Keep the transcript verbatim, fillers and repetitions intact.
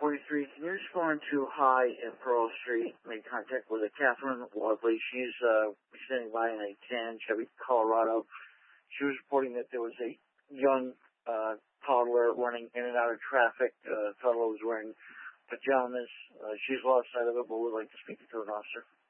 forty-three. Can you just go into High and Pearl Street, make contact with a Catherine Wadley. She's uh, standing by in a tan Chevy Colorado. She was reporting that there was a young uh, toddler running in and out of traffic. Uh, the toddler was wearing pajamas. Uh, she's lost sight of it, but would like to speak to an officer.